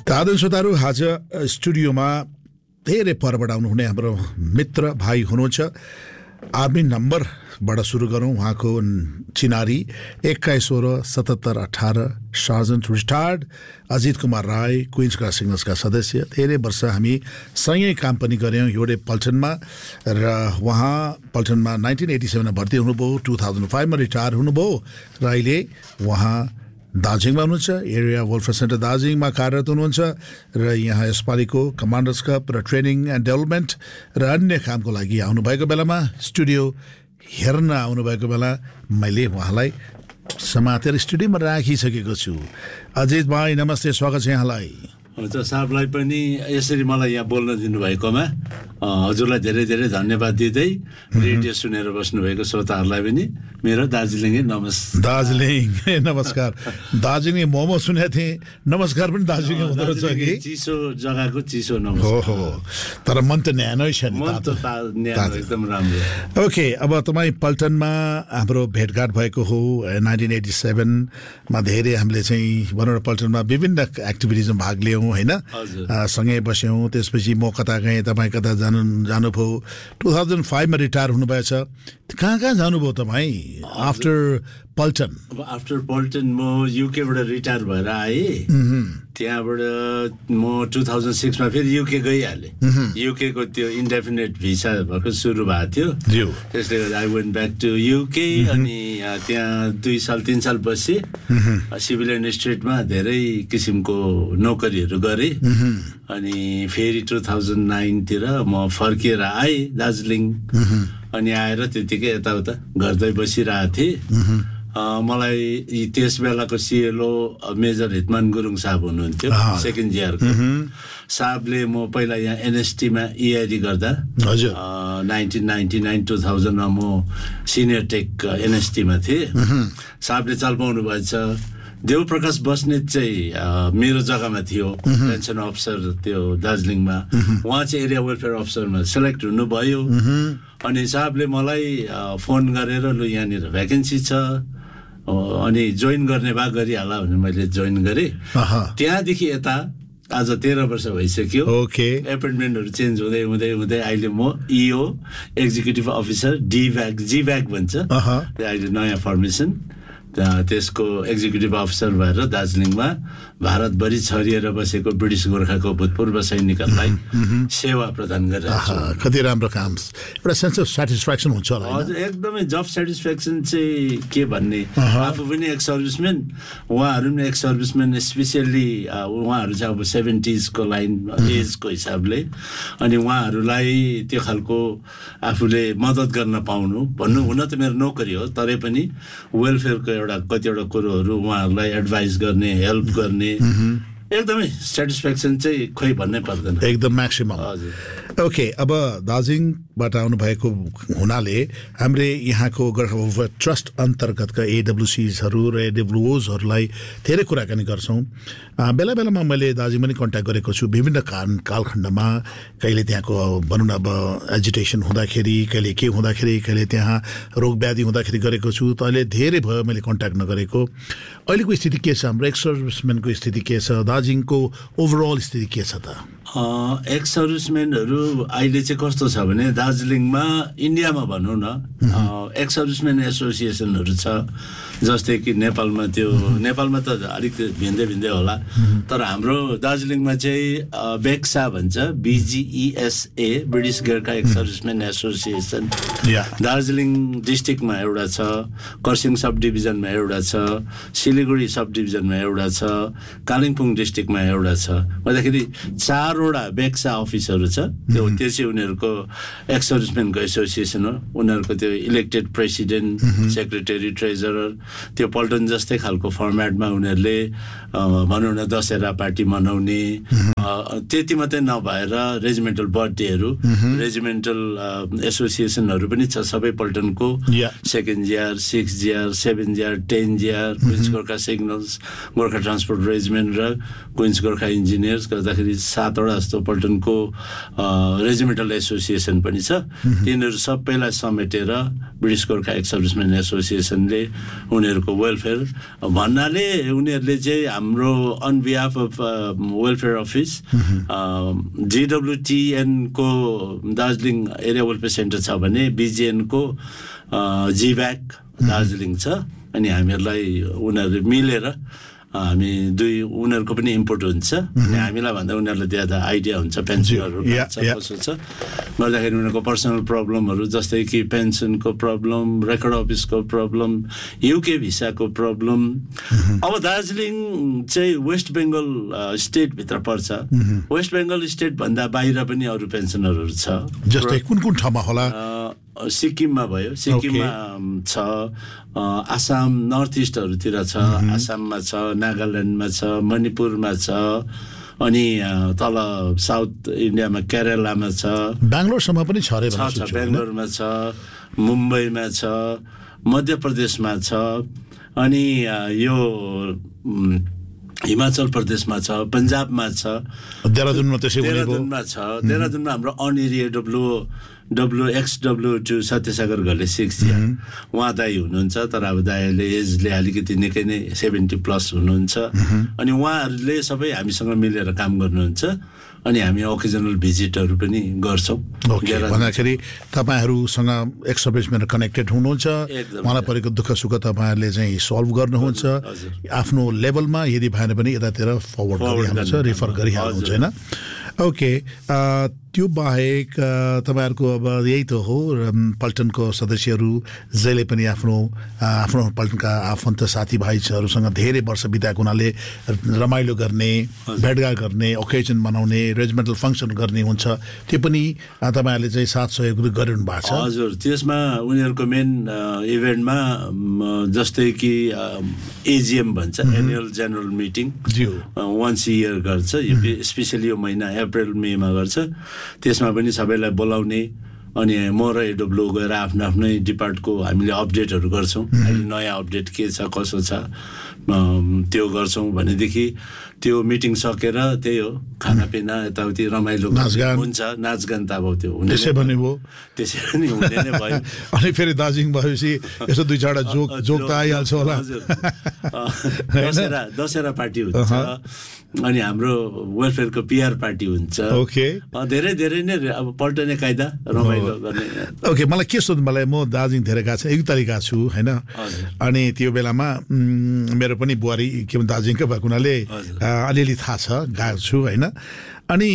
आदरणीय श्रोताहरू, आज स्टुडियोमा धेरै परबाट आउनुहुने हाम्रो मित्र भाइ हुनुहुन्छ। आर्मी नम्बरबाट सुरु गरौँ। उहाँको चिनारी 21-16-77-18 sergeant retired Ajit Kumar Rai, Queens crash सिग्नल्सका सदस्य। धेरै वर्ष हामी सँगै काम पनि गऱ्यौँ एउटै पल्टनमा, र उहाँ पल्टनमा 1987मा भर्ती हुनुभयो, 2005मा रिटायर हुनुभयो र अहिले उहाँ दार्जिलिङमा हुनुहुन्छ। एरिया वेलफेयर सेन्टर दार्जिलिङमा कार्यरत हुनुहुन्छ र यहाँ यसपालिको कमान्डर्स कप र ट्रेनिङ एन्ड डेभलपमेन्ट र अन्य कामको लागि आउनुभएको बेलामा, स्टुडियो हेर्न आउनुभएको बेला मैले उहाँलाई समातेर स्टुडियोमा राखिसकेको छु। अजित भाइ नमस्ते, स्वागत छ यहाँलाई। हुन्छ, साहबलाई पनि यसरी मलाई यहाँ बोल्न दिनुभएकोमा हजुरलाई धेरै धेरै धन्यवाद दिँदै रेडियो सुनेर बस्नुभएको श्रोताहरूलाई पनि मेरो दार्जिलिङै दार्जिलिङ नमस्कार। दार्जिलिङ मोमो सुनेको थिएँ, नमस्कार पनि दार्जिलिङ हुँदो रहेछ कि? चिसो जग्गाको चिसो नमस्कार हो, तर मन त न्यानो छ नि, एकदम राम्रो। ओके, अब तपाईँ पल्टनमा हाम्रो भेटघाट भएको हो 1987मा। धेरै हामीले चाहिँ भनौँ न पल्टनमा विभिन्न एक्टिभिटिजमा भाग लियौँ होइन, सँगै बस्यौँ। त्यसपछि म कता गएँ, तपाईँ कता जानुभयो। 2005मा रिटायर हुनुभएछ। कहाँ कहाँ जानुभयो तपाईँ आफ्टर पल्टन? आफ्टर पल्टन म युकेबाट रिटायर भएर आएँ। त्यहाँबाट म 2006मा फेरि युके गइहालेँ। युकेको त्यो इन्डेफिनेट भिसा भएको सुरु भएको थियो, त्यसले गर्दा I went back to UK. अनि त्यहाँ 2-3 साल बसेँ। सिभिल एडमिनिस्ट्रेटमा धेरै किसिमको नोकरीहरू गरेँ। अनि फेरि 2009तिर म फर्किएर आएँ दार्जिलिङ। अनि आएर त्यतिकै यताउता गर्दै बसिरहेको थिएँ। मलाई त्यस बेलाको सिएलओ मेजर हितमान गुरुङ साहब हुनुहुन्थ्यो, सेकेन्ड इयरको साहबले। म पहिला यहाँ एनएसटीमा इआरई गर्दा 1999-2000मा म सिनियर टेक एनएसटीमा थिएँ। साहबले चल्पाउनु भएछ। देवप्रकाश बस्नेत चाहिँ मेरो जग्गामा थियो, पेन्सन अफिसर त्यो दार्जिलिङमा। उहाँ चाहिँ एरिया वेलफेयर अफिसरमा सेलेक्ट हुनुभयो। अनि साहबले मलाई फोन गरेर लु यहाँनिर भ्याकेन्सी छ, अनि जोइन गर्ने भए गरिहाल भने मैले जोइन गरेँ। त्यहाँदेखि यता आज 13 वर्ष भइसक्यो। एपोइन्टमेन्टहरू चेन्ज हुँदै हुँदै हुँदै अहिले म इओ एक्जिक्युटिभ अफिसर जीभ्याक भन्छ, अहिले नयाँ फर्मेसन, त्यसको एक्जिक्युटिभ अफिसर भएर दार्जिलिङमा भारतभरि छरिएर बसेको ब्रिटिस गोर्खाको भूतपूर्व सैनिकहरूलाई सेवा प्रदान गरिरहेको छु। कति राम्रो काम, एउटा सेन्स अफ सेटिस्फ्याक्सन हुन्छ होला। हजुर, एकदमै जब सेटिस्फ्याक्सन चाहिँ के भन्ने, आफू पनि एक सर्भिसम्यान, उहाँहरू पनि एक सर्भिसम्यान। स्पेसियल्ली उहाँहरू चाहिँ अब 70s को लाइन एजको हिसाबले, अनि उहाँहरूलाई त्यो खालको आफूले मद्दत गर्न पाउनु भन्नु, हुन त मेरो नोकरी हो, तरै पनि वेलफेयरको कतिवटा कुरोहरू उहाँहरूलाई एडभाइस गर्ने, हेल्प गर्ने, एकदमै सेटिस्फ्याक्सन चाहिँ खोइ भन्नै पर्दैन, एकदम म्याक्सिमम। ओके, अब दार्जिलिङबाट आउनुभएको हुनाले हामीले यहाँको गोर्खा वेलफेयर ट्रस्ट अन्तर्गतका एडब्लुसिजहरू र एडब्लुओजहरूलाई धेरै कुराकानी गर्छौँ। बेला बेलामा मैले दार्जिलिङमा पनि कन्ट्याक्ट गरेको छु विभिन्न कालखण्डमा। कहिले त्यहाँको भनौँ न अब एजुटेसन हुँदाखेरि, कहिले के हुँदाखेरि, कहिले त्यहाँ रोग व्याधि हुँदाखेरि गरेको छु। त अहिले धेरै भयो मैले कन्ट्याक्ट नगरेको। अहिलेको स्थिति के छ, हाम्रो एक्स सर्भिसम्यानको स्थिति के छ, दार्जिलिङको ओभरअल स्थिति के छ त? एक्स सर्भिसम्यानहरू अहिले चाहिँ कस्तो छ भने दार्जिलिङमा, इन्डियामा भनौँ न, एक्स सर्भिसम्यान एसोसिएसनहरू छ। जस्तै कि नेपालमा त अलिक भिन्दै भिन्दै होला, तर हाम्रो दार्जिलिङमा चाहिँ बेक्सा भन्छ, BGESA, British Gorkha x serviceman association. Darjeeling डिस्ट्रिक्टमा एउटा छ, खरसाङ सब डिभिजनमा एउटा छ, सिलिगुडी सब डिभिजनमा एउटा छ, कालिम्पोङ डिस्ट्रिक्टमा एउटा छ। भन्दाखेरि 4वटा बेक्सा अफिसहरू छ। त्यो चाहिँ उनीहरूको एक्स सर्भिसम्यानको एसोसिएसन हो। उनीहरूको त्यो इलेक्टेड प्रेसिडेन्ट, सेक्रेटरी, ट्रेजरर, त्यो पल्टन जस्तै खालको फर्मेटमा उनीहरूले भनौँ न दशहरा पार्टी मनाउने। त्यति मात्रै नभएर रेजिमेन्टल बर्थडेहरू, रेजिमेन्टल एसोसिएसनहरू पनि छ सबै पल्टनको। 2nd GR, 6 GR, 7 GR, 10 GR, Queens Gorkha signals, Gorkha transport regiment र क्विन्स गोर्खा इन्जिनियर्स, गर्दाखेरि 7 7-8वटा जस्तो पल्टनको रेजिमेन्टल एसोसिएसन पनि छ। तिनीहरू सबैलाई समेटेर ब्रिटिश गोर्खा एक्स सर्भिसमेन एसोसिएसनले उनीहरूको वेलफेयर भन्नाले उनीहरूले चाहिँ हाम्रो on behalf of welfare office GWTN को दार्जिलिङ एरिया वेलफेयर सेन्टर छ भने BGN को GVAC दार्जिलिङ छ। अनि हामीहरूलाई उनीहरूले मिलेर हामी उनीहरूको पनि इम्पोर्ट हुन्छ अनि हामीलाई भन्दा उनीहरूलाई ज्यादा आइडिया हुन्छ पेन्सनहरू कसो छ गर्दाखेरि उनीहरूको पर्सनल प्रब्लमहरू जस्तै कि पेन्सनको प्रब्लम, रेकर्ड अफिसको प्रब्लम, UK भिसाको प्रब्लम। अब दार्जिलिङ चाहिँ वेस्ट बेङ्गल स्टेटभित्र पर्छ। वेस्ट बेङ्गल स्टेट भन्दा बाहिर पनि अरू पेन्सनरहरू छ। जस्तै कुन कुन ठाउँमा होला? सिक्किममा भयो, सिक्किममा छ, आसाम नर्थ इस्टहरूतिर छ, आसाममा छ, नागाल्यान्डमा छ, मणिपुरमा छ, अनि तल साउथ इन्डियामा केरलामा छ, बेङ्गलोरसम्म पनि छ रे छ बेङ्गलोरमा छ, मुम्बईमा छ, मध्य प्रदेशमा छ, अनि यो हिमाचल प्रदेशमा छ, पन्जाबमा छ, देहरादूनमा त्यसै देहरादूनमा छ। देहरादूनमा हाम्रो अनेरिया WXW2 सत्यसागर घले 6 उहाँ दाई हुनुहुन्छ। तर अब दाईले एजले अलिकति निकै नै 70+ हुनुहुन्छ। अनि उहाँहरूले सबै हामीसँग मिलेर काम गर्नुहुन्छ। अनि हामी ओकेजनल भिजिटहरू पनि गर्छौँ। भन्दाखेरि तपाईँहरूसँग एक्स सर्भिसमेन कनेक्टेड हुनुहुन्छ, उहाँलाई परेको दुःख सुख तपाईँहरूले चाहिँ सल्भ गर्नुहुन्छ। आफ्नो लेभलमा यदि भएन पनि यतातिर फरवर्ड गरिहाल्नुहुन्छ, रिफर गरिहाल्नुहुन्छ होइन? ओके, त्यो बाहेक तपाईँहरूको अब यही त हो, पल्टनको सदस्यहरू जहिले पनि आफ्नो पल्टनका आफन्त साथीभाइहरूसँग धेरै वर्ष बिताएको हुनाले रमाइलो गर्ने, भेटघाट गर्ने, ओकेजन मनाउने, रेजिमेन्टल फङ्सन गर्ने हुन्छ। त्यो पनि तपाईँहरूले चाहिँ साथ सहयोग गरिरहनु भएको छ। हजुर, त्यसमा उनीहरूको मेन इभेन्टमा जस्तै कि AGM भन्छ, annual general meeting, once year गर्छ। स्पेसली यो महिना अप्रिल मेमा गर्छ। त्यसमा पनि सबैलाई बोलाउने अनि म र AW गएर आफ्नो आफ्नै डिपार्टको हामीले अपडेटहरू गर्छौँ। अहिले नयाँ अपडेट के छ कसो छ त्यो गर्छौँ भनेदेखि त्यो मिटिङ सकेर त्यही हो खानापिना यताउति रमाइलो हुन्छ। नाचगान त अब त्यो हुने त्यसै पनि हुने नै भयो। अनि फेरि दार्जिलिङ भएपछि यसो 2-4 जोक त आइहाल्छ होला। दशहरा पार्टी हुन्छ अनि हाम्रो वेलफेयरको PR पार्टी हुन्छ। ओके, धेरै नै अब पल्टने कायदा रमाइलो गर्ने। ओके, मलाई के सोध्नु, मलाई म दार्जिलिङ धेरै गएको छु, 1 तारिक गएको छु होइन? अनि त्यो बेलामा मेरो पनि बुहारी के भन्छ दार्जिलिङकै भएको हुनाले अलिअलि थाहा छ, गएको छु होइन? अनि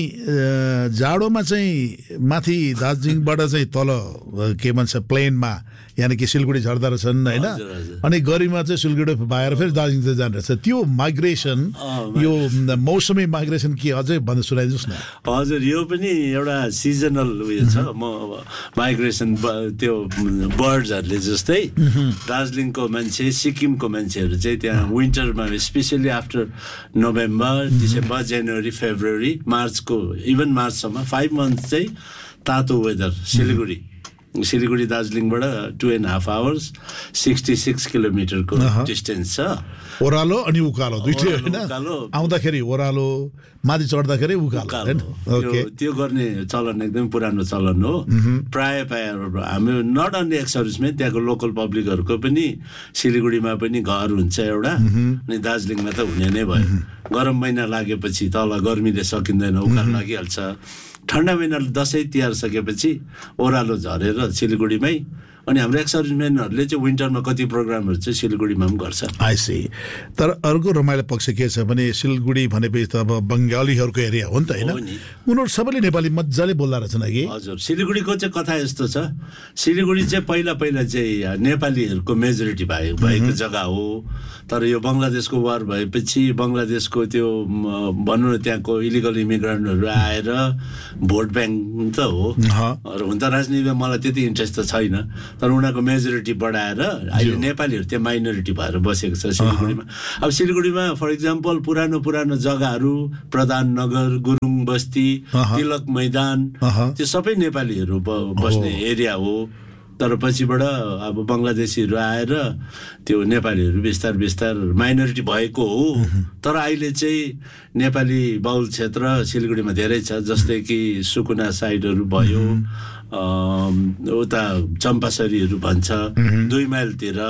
जाडोमा चाहिँ माथि दार्जिलिङबाट चाहिँ तल के भन्छ प्लेनमा यानि कि सिलगढी झर्दा रहेछन् होइन? अनि गरिमा चाहिँ सिलगढी बाहिर फेरि दार्जिलिङ चाहिँ जाने रहेछ। त्यो माइग्रेसन, यो मौसमी माइग्रेसन के अझै भन्नु सुनाइदिनुहोस् न। हजुर, यो पनि एउटा सिजनल उयो छ। माइग्रेसन त्यो बर्ड्सहरूले जस्तै दार्जिलिङको मान्छे, सिक्किमको मान्छेहरू चाहिँ त्यहाँ विन्टरमा स्पेसली आफ्टर नोभेम्बर, डिसेम्बर, जनवरी, फेब्रुअरी, मार्चको इभन मार्चसम्म 5 मन्थ चाहिँ तातो वेदर। सिलगढी दार्जिलिङबाट 2.5 hours 66 किलोमिटरको डिस्टेन्स छ। ओह्रालो अनि उकालो दुईटै होइन? आउँदाखेरि ओह्रालो, माथि चढ्दाखेरि उकालो। त्यो गर्ने चलन एकदम पुरानो चलन हो। प्राय हामी नट अन्ली एक्स सर्भिसमेन, त्यहाँको लोकल पब्लिकहरूको पनि सिलगढीमा पनि घर हुन्छ एउटा, अनि दार्जिलिङमा त हुने नै भयो। गरम महिना लागेपछि तल गर्मीले सकिँदैन, उकालो लागिहाल्छ। ठन्डा महिना दसैँ तिहार सकेपछि ओह्रालो झरेर सिलगढीमै। अनि हाम्रो एक्स सर्भिसमेनहरूले चाहिँ विन्टरमा कति प्रोग्रामहरू चाहिँ सिलगढीमा पनि गर्छ। आइसी। तर अर्को रमाइलो पक्ष के छ भने सिलगढी भनेपछि त अब बङ्गालीहरूको एरिया हो नि त होइन? उनीहरू सबैले नेपाली मजाले बोल्दा रहेछन् कि? हजुर, सिलगढीको चाहिँ कथा यस्तो छ, सिलगढी चाहिँ पहिला चाहिँ नेपालीहरूको मेजोरिटी भएको जग्गा हो। तर यो बङ्गलादेशको वार भएपछि बङ्गलादेशको त्यो भनौँ न त्यहाँको इलिगल इमिग्रेन्टहरू आएर भोट ब्याङ्क त हो। हुन त राजनीतिमा मलाई त्यति इन्ट्रेस्ट त छैन, तर उनीहरूको मेजोरिटी बढाएर अहिले नेपालीहरू त्यहाँ माइनोरिटी भएर बसेको छ सिलगढीमा। अब सिलगढीमा फर इक्जाम्पल पुरानो जग्गाहरू, प्रधान नगर, गुरुङ बस्ती, तिलक मैदान, त्यो सबै नेपालीहरू बस्ने एरिया हो। तर पछिबाट अब बङ्गलादेशीहरू आएर त्यो नेपालीहरू बिस्तार माइनोरिटी भएको हो। तर अहिले चाहिँ नेपाली बहुल क्षेत्र सिलगढीमा धेरै छ, जस्तै कि सुकुना साइडहरू भयो, उता चम्पासरीहरू भन्छ, 2 माइलतिर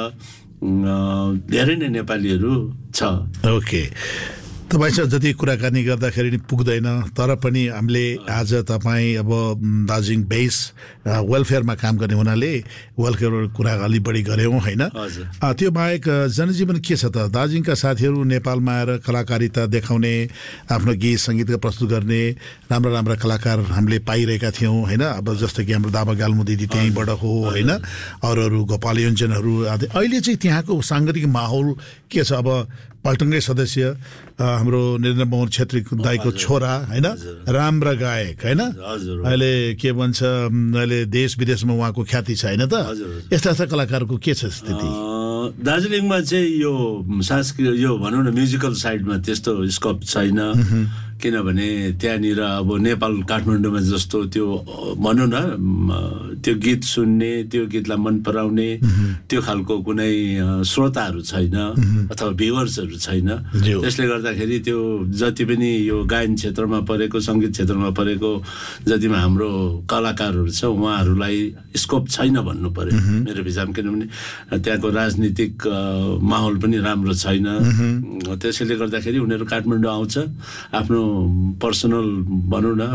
धेरै नै नेपालीहरू छ। ओके, तपाईसँग जति कुराकानी गर्दाखेरि नि पुग्दैन, तर पनि हामीले आज तपाईँ अब दार्जिलिङ बेस वेलफेयरमा काम गर्ने हुनाले वेलफेयर कुरा अलि बढी गऱ्यौँ होइन। त्यो बाहेक जनजीवन के छ त? दार्जिलिङका साथीहरू नेपालमा आएर कलाकारिता देखाउने, आफ्नो गीत सङ्गीतका प्रस्तुत गर्ने राम्रा कलाकार हामीले पाइरहेका थियौँ होइन। अब जस्तो कि हाम्रो दावा गाल्मो दिदी त्यहीँबाट हो होइन, अरू गोपाल योन्जनहरू। अहिले चाहिँ त्यहाँको साङ्गीतिक माहौल के छ? अब पल्टनकै सदस्य हाम्रो नरेन्द्र मोहन छेत्री दाईको छोरा होइन, राम्रा गायक होइन, अहिले के भन्छ, अहिले देश विदेशमा उहाँको ख्याति छ होइन त। यस्ता कलाकारको के छ स्थिति? दार्जिलिङमा चाहिँ यो सांस्कृतिक यो भनौँ न म्युजिकल साइडमा त्यस्तो स्कोप छैन, किनभने त्यहाँनिर अब नेपाल काठमाडौँमा जस्तो त्यो भनौँ न त्यो गीत सुन्ने, त्यो गीतलाई मन पराउने त्यो खालको कुनै श्रोताहरू छैन अथवा भ्युवर्सहरू छैन। त्यसले गर्दाखेरि त्यो जति पनि यो गायन क्षेत्रमा परेको, सङ्गीत क्षेत्रमा परेको जतिमा हाम्रो कलाकारहरू छ उहाँहरूलाई स्कोप छैन भन्नु पर्यो मेरो विचारमा, किनभने त्यहाँको राजनीतिक माहौल पनि राम्रो छैन। त्यसैले गर्दाखेरि उनीहरू काठमाडौँ आउँछ, आफ्नो पर्सनल भनौँ न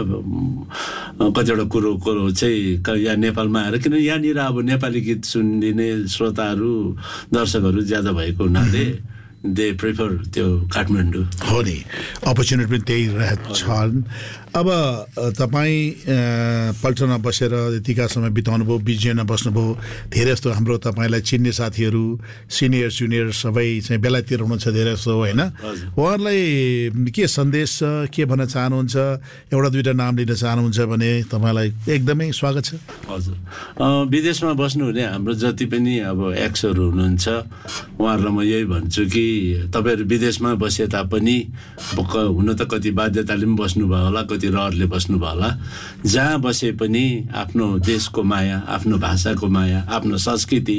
कतिवटा कुरोको चाहिँ यहाँ नेपालमा आएर, किन यहाँनिर अब नेपाली गीत सुनिने श्रोताहरू दर्शकहरू ज्यादा भएको हुनाले दे प्रिफर त्यो काठमाडौँ हो नि, अपर्च्युनिटी पनि त्यही रहेछन्। अब तपाईँ पल्टनमा बसेर यतिका समय बिताउनु भयो, बिजिएममा बस्नुभयो, धेरै जस्तो हाम्रो तपाईँलाई चिन्ने साथीहरू सिनियर जुनियर सबै चाहिँ बेलायततिर हुनुहुन्छ धेरै जस्तो होइन। उहाँहरूलाई के सन्देश छ, के भन्न चाहनुहुन्छ? एउटा दुईवटा नाम लिन चाहनुहुन्छ भने तपाईँलाई एकदमै स्वागत छ। हजुर, विदेशमा बस्नुहुने हाम्रो जति पनि अब एक्सहरू हुनुहुन्छ उहाँहरूलाई म यही भन्छु कि तपाईँहरू विदेशमा बसे तापनि हुन त कति बाध्यताले पनि बस्नुभयो होला, कति रहरले बस्नुभयो होला, जहाँ बसे पनि आफ्नो देशको माया, आफ्नो भाषाको माया, आफ्नो संस्कृति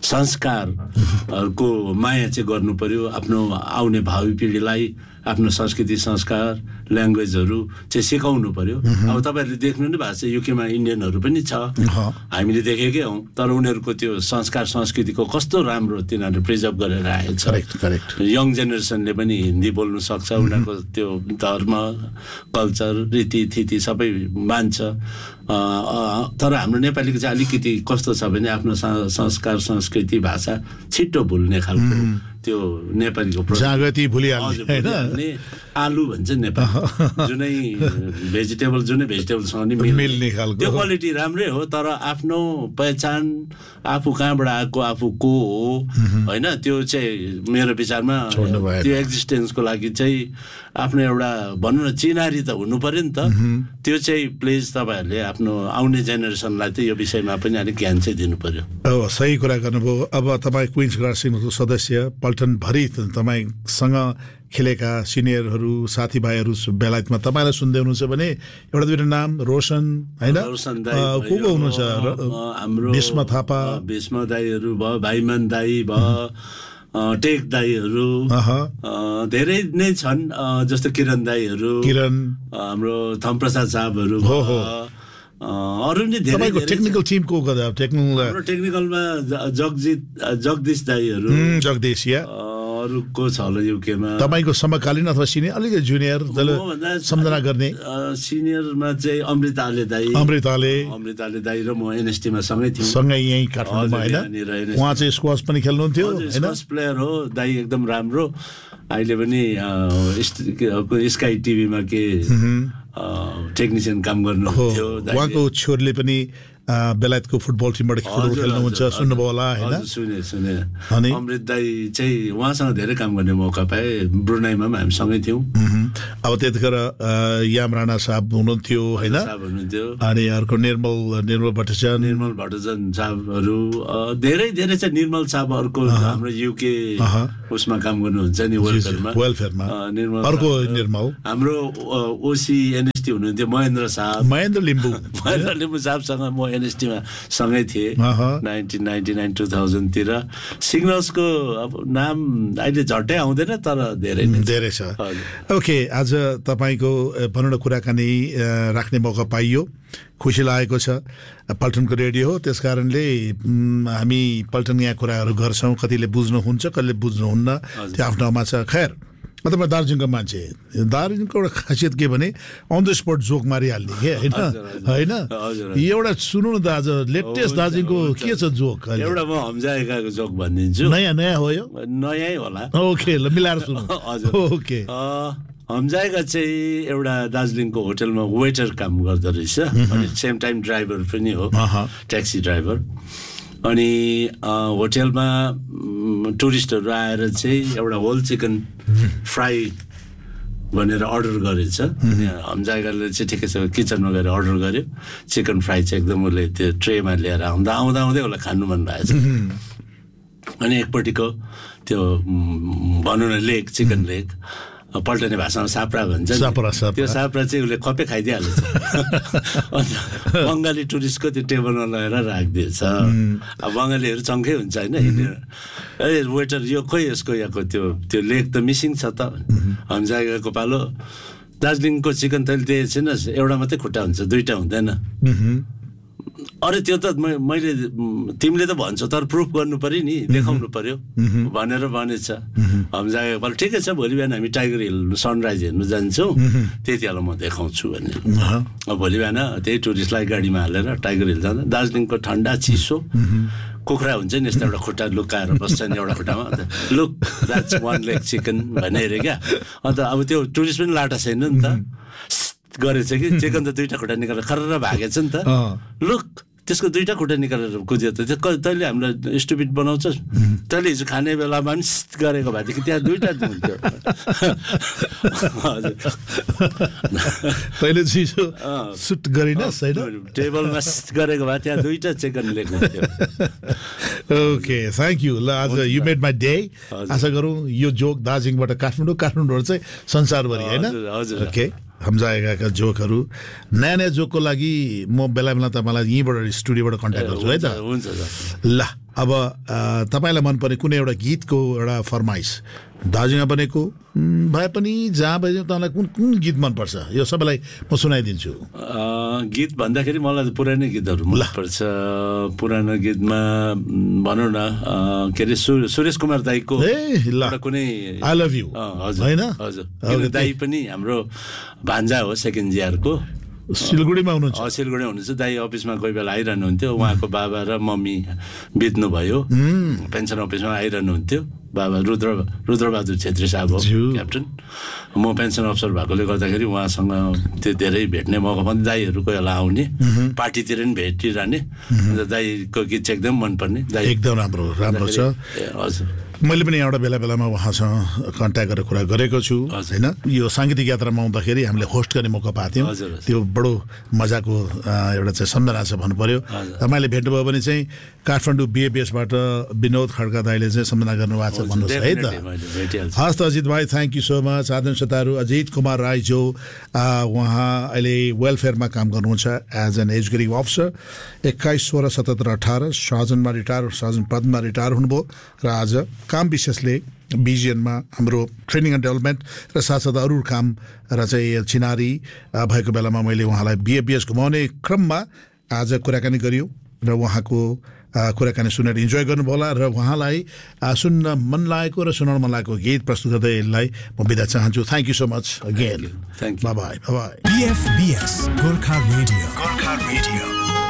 संस्कारको माया चाहिँ गर्नु पर्यो। आफ्नो आउने भावी पिँढीलाई आफ्नो संस्कृति संस्कार ल्याङ्ग्वेजहरू चाहिँ सिकाउनु पर्यो। अब तपाईँहरूले देख्नु नै भएको छ युकेमा इन्डियनहरू पनि छ, हामीले देखेकै हौँ, तर उनीहरूको त्यो संस्कार संस्कृतिको कस्तो राम्रो तिनीहरूले प्रिजर्भ गरेर आएको छ। यङ जेनेरेसनले पनि हिन्दी बोल्नु सक्छ, उनीहरूको त्यो धर्म कल्चर रीतिथिति सबै मान्छ। तर हाम्रो नेपालीको चाहिँ अलिकति कस्तो छ भने आफ्नो संस्कार संस्कृति भाषा छिट्टो भुल्ने खालको त्यो नेपालीको जागति भुलिहाल्ने आलु भन्छ नेपाल, जुनै भेजिटेबलसँग नि मिल्ने खालको त्यो क्वालिटी राम्रै हो, तर आफ्नो पहिचान आफू कहाँबाट आएको आफू को हो होइन, त्यो चाहिँ मेरो विचारमा त्यो एक्जिस्टेन्सको लागि चाहिँ आफ्नो एउटा भनौँ न चिनारी त हुनु पर्यो नि त। त्यो चाहिँ प्लिज तपाईँहरूले आफ्नो आउने जेनेरेसनलाई चाहिँ यो विषयमा पनि अलिक ज्ञान चाहिँ दिनु पर्यो। सही कुरा गर्नुभयो। अब तपाईँ क्विन्स क्रासिङको सदस्य पल्टनभरि तपाईँसँग खेलेका सिनियरहरू साथीभाइहरू बेलायतमा तपाईँलाई सुन्दै हुनुहुन्छ भने एउटा दुईवटा नाम रोशन होइन, को हुनुहुन्छ? हाम्रो भीष्म थापा, भीष्म दाईहरू भयो, भाइमान दाई भयो, टेक दाईहरू धेरै नै छन्, जस्तो किरण दाईहरू, हाम्रो थमप्रसाद साहबहरू, अरू नै धेरै। टेक्निकल टिम को टेक्निकलमा जगदीश दाईहरू, जगदीश अरूको छ होला युकेमा। तपाईँको समकालीन अथवा सिनियर अलिकति जुनियर सम्झना गर्ने? सिनियरमा चाहिँ अमृताले दाई दाई र म एनएसटीमा सँगै थियौँ, सँगै यहीँ काठमाडौँमा होइन। उहाँ चाहिँ स्क्वास पनि खेल्नुहुन्थ्यो, स्क्वास प्लेयर हो दाई, एकदम राम्रो। अहिले पनि स्काई टिभीमा के टेक्निसियन काम गर्नुहुन्थ्यो। उहाँको छोरीले पनि बेलायतको फुटबल टिमबाट फुटबल खेल्नुहुन्छ, सुन्नुभयो होला होइन? सुने। अमृत दाई चाहिँ उहाँसँग धेरै काम गर्ने मौका पाएँ, ब्रुनाईमा पनि हामी सँगै थियौँ। अब त्यतिखेर याम राणा साहब हुनुहुन्थ्यो होइन, अनि अर्को निर्मल भट्टराजन साहबहरू धेरै चाहिँ निर्मल साहब अर्को हाम्रो युके उसमा काम गर्नुहुन्छ नि वेलफेयरमा। अर्को निर्मल हाम्रो ओसी एनएसटी हुनुहुन्थ्यो महेन्द्र लिम्बू साहबसँग म डाइनेस्टीमा सँगै थिए 1999-2000 तिर सिग्नल्सको अब नाम अहिले झट्टै आउँदैन तर धेरै छ ओके आज तपाईको भनौँ न कुराकानी राख्ने मौका पाइयो खुसी लागेको छ पल्टनको रेडियो हो त्यसकारणले हामी पल्टन यहाँ कुराहरू गर्छौँ कतिले बुझ्नुहुन्छ कतिले बुझ्नुहुन्न त्यो आफ्नोमा छ खैर म त दार्जिलिङको मान्छे दार्जिलिङको एउटा खासियत के भने अन द स्पट जोक मारिहाल्ने के होइन एउटा सुन्नु न त आज लेटेस्ट दार्जिलिङको के छ जोक एउटा म हम्जाएकाको जोक भनिदिन्छु नयाँ हो यो नयाँ होला ओके ल मिलाएर सुन्नु ओके हम्जाएका चाहिँ एउटा दार्जिलिङको होटलमा वेटर काम गर्दो रहेछ अनि सेम टाइम ड्राइभर पनि हो ट्याक्सी ड्राइभर अनि होटलमा टुरिस्टहरू आएर चाहिँ एउटा होल चिकन फ्राई भनेर अर्डर गरेछ अनि हम्जाएकाले चाहिँ ठिकै छ किचनमा गएर अर्डर गर्यो चिकन फ्राई चाहिँ एकदम उसले त्यो ट्रेमा लिएर आउँदा उसलाई खानु मन लागेछ अनि एकपट्टिको त्यो भनौँ न लेग चिकन लेग पल्टने भाषामा साप्रा भन्छ त्यो साप्रा चाहिँ उसले खपे खाइदिइहाल्छ अन्त बङ्गाली टुरिस्टको त्यो टेबलमा लगेर राखिदिएछ अब बङ्गालीहरू चङ्खै हुन्छ होइन ए वेटर यो खोइ यसको यहाँको त्यो लेग त मिसिङ छ त हम्जाएकाको पालो दार्जिलिङको चिकन तैँले देखेको छैनस् एउटा मात्रै खुट्टा हुन्छ दुईटा हुँदैन अरे त्यो त मैले तिमीले त भन्छौ तर प्रुफ गर्नु पर्यो नि देखाउनु पर्यो भनेर भनेछ हम्जाएका पालो ठिकै छ भोलि बिहान हामी टाइगर हिल सनराइज हेर्नु जान्छौँ त्यति बेला म देखाउँछु भने भोलि बिहान त्यही टुरिस्टलाई गाडीमा हालेर टाइगर हिल जाँदा दार्जिलिङको ठन्डा चिसो कुखुरा हुन्छ नि यस्तो एउटा खुट्टा लुकाएर बस्छ नि एउटा खुट्टामा अन्त look that's one leg chicken भने अरे क्या अन्त अब त्यो टुरिस्ट पनि लाटा छैन नि त गरेछ कि चिकन त दुईटा खुट्टा निकालेर खर्र भागेछ नि त लुक त्यसको दुईटा खुट्टा निकालेर कुद्यो त तैँले हामीलाई स्टुपिड बनाउँछस् तैँले हिजो खाने बेलामा पनि गरेको भएदेखि त्यहाँ दुईटा हुन्थ्यो हजुर तैँले चिसो सुट गरिनस् होइन टेबलमा गरेको भए त्यहाँ दुईटा चिकन लेग हुन्थ्यो ओके थ्याङ्क यू ल आज यु मेड माई डे आशा गरौँ यो जोक दार्जिलिङबाट काठमाडौँ चाहिँ संसारभरि होइन ओके हम्जाएका जोकहरू नयाँ जोकको लागि म बेला बेला तपाईँलाई यहीँबाट स्टुडियोबाट कन्ट्याक्ट गर्छु है त हुन्छ ल अब तपाईँलाई मनपर्ने कुनै एउटा गीतको एउटा फरमाइस दार्जिलिङमा बनेको भए पनि जहाँ भए तपाईँलाई कुन गीत मनपर्छ यो सबैलाई म सुनाइदिन्छु गीत भन्दाखेरि मलाई पुरानै गीतहरू मनपर्छ पुरानो गीतमा भनौँ न के अरे सुरेश कुमार दाईको कुनै आई लभ यु होइन हजुर दाई पनि हाम्रो भान्जा हो सेकेन्ड जिआरको सिलगढीमा हुनुहुन्छ सिलगढीमा हुनुहुन्छ दाई अफिसमा कोही बेला आइरहनुहुन्थ्यो उहाँको बाबा र मम्मी बित्नुभयो पेन्सन अफिसमा आइरहनुहुन्थ्यो बाबा रुद्रबहादुर छेत्री साहब हो क्याप्टन म पेन्सन अफिसर भएकोले गर्दाखेरि उहाँसँग त्यो धेरै भेट्ने मौका पनि दाईहरू कोही बेला आउने पार्टीतिर पनि भेटिरहने अन्त दाईको गीत चाहिँ एकदम मनपर्ने दाई एकदम राम्रो छ हजुर मैले पनि एउटा बेलामा उहाँसँग कन्ट्याक्ट गरेर कुरा गरेको छु होइन यो साङ्गीतिक यात्रामा आउँदाखेरि हामीले होस्ट गर्ने मौका पाएको थियौँ त्यो बडो मजाको एउटा चाहिँ सम्झना छ भन्नु पर्यो तपाईँले भेट्नुभयो भने चाहिँ काठमाडौँ बिएबिएसबाट विनोद खड्का दाईले चाहिँ सम्झना गर्नुभएको छ भन्नुहोस् है त हस् त अजित भाइ thank you so much आदरण श्रोताहरू Ajit Kumar Rai जो उहाँ अहिले वेलफेयरमा काम गर्नुहुन्छ as an educating officer 21, 16, 17, 18 surgeon पदमा रिटायर हुनुभयो र आज काम विशेषले बिजिएनमा हाम्रो ट्रेनिङ एन्ड डेभलपमेन्ट र साथसाथै अरू काम र चाहिँ चिनारी भएको बेलामा मैले उहाँलाई बिएबिएस घुमाउने क्रममा आज कुराकानी गरियो र उहाँको कुराकानी सुनेर इन्जोय गर्नुभयो होला र उहाँलाई सुन्न मन लागेको र सुनाउन मन लागेको गीत प्रस्तुत गर्दै यसलाई म बिदा चाहन्छु thank you so much again by BFBS Gorkha radio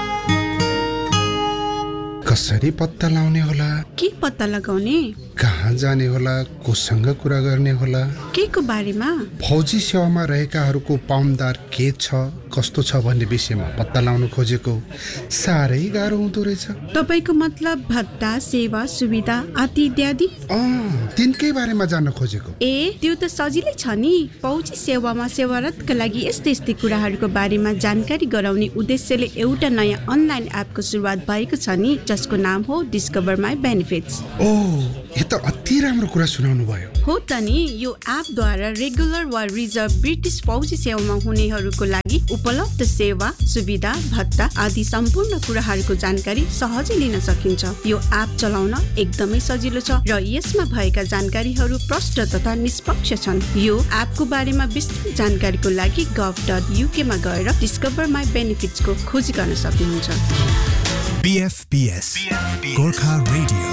कसरी पत्ता लाउने होला के पत्ता लगाउने कहाँ जाने होला कोसँग कुरा गर्ने होला के को बारेमा फौजी सेवामा रहेकाहरूको पाउन्दार के छ कस्तो छ भन्ने विषयमा पत्ता लाउन खोजेको साह्रै गाह्रो हुँदो रहेछ तपाईको मतलब भत्ता सेवा सुविधा आदि इत्यादि तिनकै बारेमा जान्न खोजेको ए त्यो त सजिलै छ नि फौजी सेवामा सेवारतका लागि यस्तै कुराहरूको बारेमा जानकारी गराउने उद्देश्यले एउटा नयाँ अनलाइन एपको सुरुवात भएको छ नि जसको नाम हो डिस्कभर माई बेनिफिट्स यो त कति राम्रो कुरा सुनाउनु भयो। हो त नि, यो एपद्वारा रेगुलर वा रिजर्भ ब्रिटिस फौजी सेवामा हुनेहरूको लागि उपलब्ध सेवा, सुविधा, भत्ता आदि सम्पूर्ण कुराहरूको जानकारी सहजै लिन सकिन्छ। यो एप चलाउन एकदमै सजिलो छ र यसमा भएका जानकारीहरू प्रष्ट तथा निष्पक्ष छन्। यो एपको बारेमा विस्तृत जानकारीको लागि gov.uk मा गएर डिस्कभर माई बेनिफिट्स को खोजी गर्न सक्नुहुन्छ। BFBS Gorkha Radio